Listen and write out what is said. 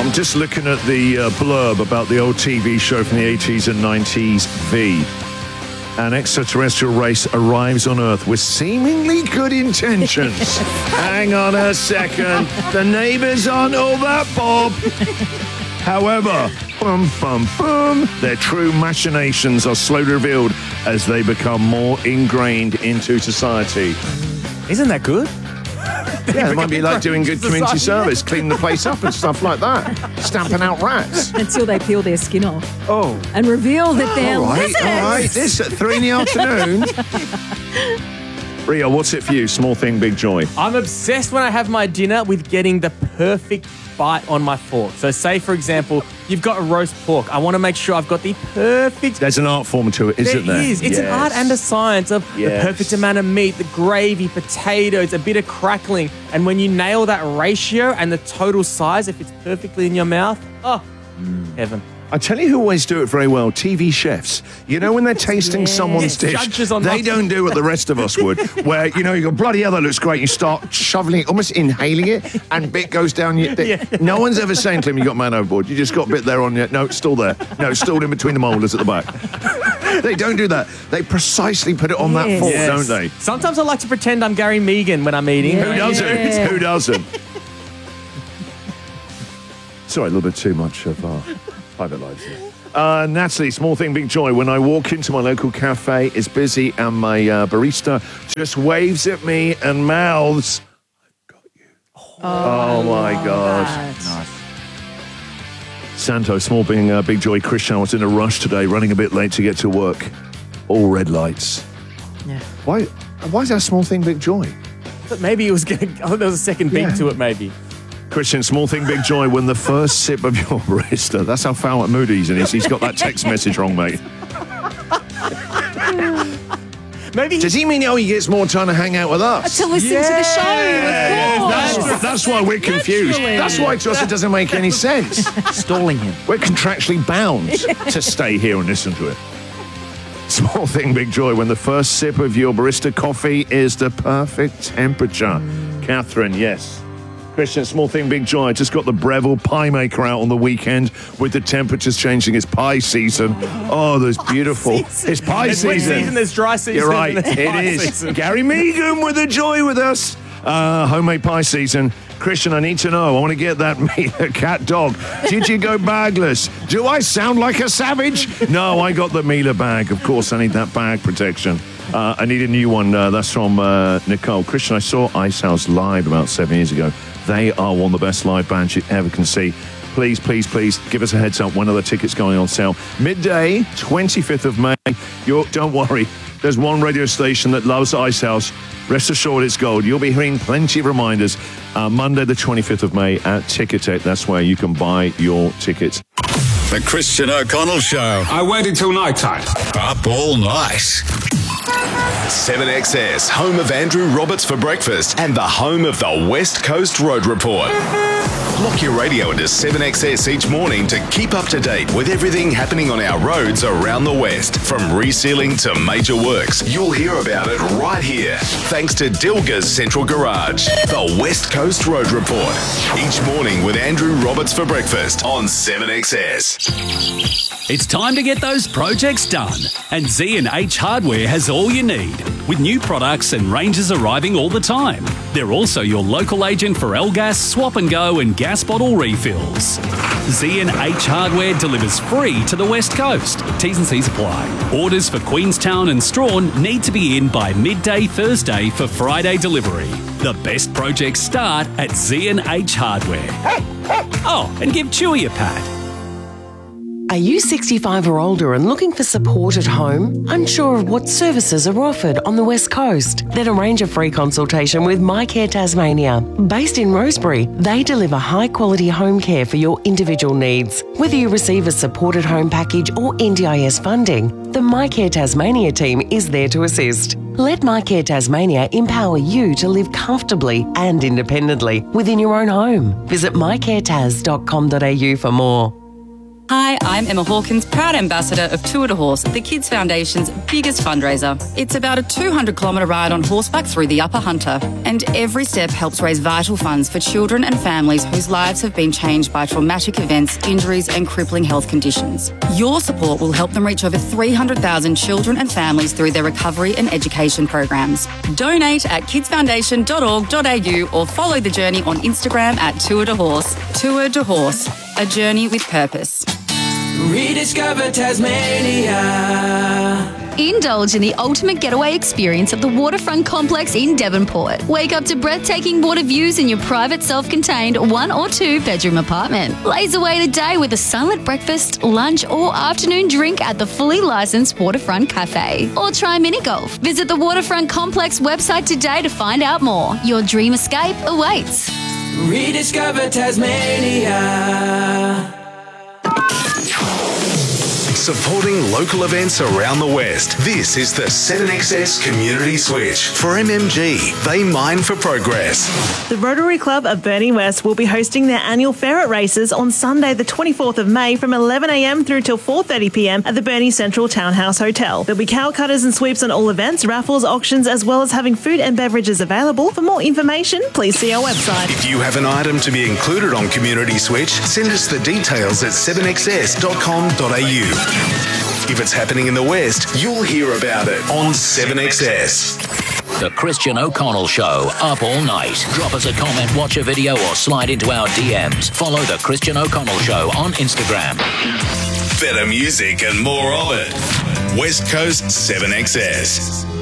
I'm just looking at the blurb about the old TV show from the 80s and 90s, V. An extraterrestrial race arrives on Earth with seemingly good intentions. Hang on a second. The neighbours aren't all that, Bob. However, bum, bum, bum, their true machinations are slowly revealed as they become more ingrained into society. Isn't that good? Yeah, it might be like doing good community service, cleaning the place up and stuff like that. Stamping out rats. Until they peel their skin off. Oh. And reveal that they're All lizards. right. This at 3 in the afternoon. Rio, what's it for you? Small thing, big joy. I'm obsessed when I have my dinner with getting the perfect bite on my fork. So say, for example, you've got a roast pork. I want to make sure I've got the perfect... There's an art form to it, isn't there? There is. It's an art and a science of the perfect amount of meat, the gravy, potatoes, a bit of crackling. And when you nail that ratio and the total size, if it's perfectly in your mouth, heaven. I tell you who always do it very well, TV chefs. You know when they're tasting someone's dish, they don't do what the rest of us would, where, you know, you go, bloody hell, that looks great. You start shoveling it, almost inhaling it, and bit goes down your... No one's ever saying to him, you got man overboard. You just got a bit there on your... No, it's still there. No, it's still in between the molars at the back. They don't do that. They precisely put it on that fork, don't they? Sometimes I like to pretend I'm Gary Megan when I'm eating. Who doesn't? Who doesn't? Sorry, a little bit too much of our private lives here. Natalie, small thing, big joy. When I walk into my local cafe, it's busy and my barista just waves at me and mouths, "I've got you." Oh my God. Nice. Santo, small being big joy. Christian, I was in a rush today, running a bit late to get to work. All red lights. Yeah. Why is that a small thing, big joy? But maybe it was going to... I thought there was a second beat to it, maybe. Christian, small thing, big joy. When the first sip of your barista... That's how foul at mood he's in. He's got that text message wrong, mate. Maybe Does he mean he gets more time to hang out with us? To listen to the show, of course. That's why we're confused. Naturally. That's why to us it doesn't make any sense. Stalling him. We're contractually bound to stay here and listen to it. Small thing, big joy. When the first sip of your barista coffee is the perfect temperature. Catherine, yes. Christian, small thing, big joy. I just got the Breville pie maker out on the weekend with the temperatures changing. It's pie season. Oh, that's beautiful. It's pie There's wet season. season, there's dry season. You're right. and there's It pie is. season. Gary Megan with the joy with us. Homemade pie season. Christian, I need to know. I want to get that Mila cat dog. Did you go bagless? Do I sound like a savage? No, I got the Mila bag. Of course, I need that bag protection. I need a new one. That's from Nicole. Christian, I saw Ice House live about 7 years ago. They are one of the best live bands you ever can see. Please, please, please give us a heads up when are the tickets going on sale. Midday, 25th of May. Don't worry. There's one radio station that loves Ice House. Rest assured it's gold. You'll be hearing plenty of reminders. Monday, the 25th of May at Ticketek. That's where you can buy your tickets. The Christian O'Connell Show. I waited till night time. Up all night. 7XS, home of Andrew Roberts for breakfast and the home of the West Coast Road Report. Lock your radio into 7XS each morning to keep up to date with everything happening on our roads around the West. From resealing to major works, you'll hear about it right here. Thanks to Dilga's Central Garage. The West Coast Road Report. Each morning with Andrew Roberts for breakfast on 7XS. It's time to get those projects done, and Z&H Hardware has all you need, with new products and ranges arriving all the time. They're also your local agent for L-Gas, Swap and Go and gas bottle refills. Z&H Hardware delivers free to the West Coast. T's and C's apply. Orders for Queenstown and Strawn need to be in by midday Thursday for Friday delivery. The best projects start at Z&H Hardware. Oh, and give Chewy a pat. Are you 65 or older and looking for support at home? Unsure of what services are offered on the West Coast? Then arrange a free consultation with MyCare Tasmania. Based in Rosebery, they deliver high-quality home care for your individual needs. Whether you receive a supported home package or NDIS funding, the MyCare Tasmania team is there to assist. Let MyCare Tasmania empower you to live comfortably and independently within your own home. Visit mycaretas.com.au for more. Hi, I'm Emma Hawkins, proud ambassador of Tour de Horse, the Kids Foundation's biggest fundraiser. It's about a 200-kilometre ride on horseback through the Upper Hunter, and every step helps raise vital funds for children and families whose lives have been changed by traumatic events, injuries and crippling health conditions. Your support will help them reach over 300,000 children and families through their recovery and education programs. Donate at kidsfoundation.org.au or follow the journey on Instagram at Tour de Horse. Tour de Horse, a journey with purpose. Rediscover Tasmania. Indulge in the ultimate getaway experience at the Waterfront Complex in Devonport. Wake up to breathtaking water views in your private self-contained 1 or 2 bedroom apartment. Blaze away the day with a silent breakfast, lunch or afternoon drink at the fully licensed Waterfront Cafe. Or try mini golf. Visit the Waterfront Complex website today to find out more. Your dream escape awaits. Rediscover Tasmania. Supporting local events around the West. This is the 7XS Community Switch. For MMG, they mine for progress. The Rotary Club of Burnie West will be hosting their annual ferret races on Sunday the 24th of May from 11am through till 4:30pm at the Burnie Central Townhouse Hotel. There'll be cow cutters and sweeps on all events, raffles, auctions, as well as having food and beverages available. For more information, please see our website. If you have an item to be included on Community Switch, send us the details at 7xs.com.au. If it's happening in the West, you'll hear about it on 7XS. The Christian O'Connell Show, up all night. Drop us a comment, watch a video, or slide into our DMs. Follow The Christian O'Connell Show on Instagram. Better music and more of it. West Coast 7XS.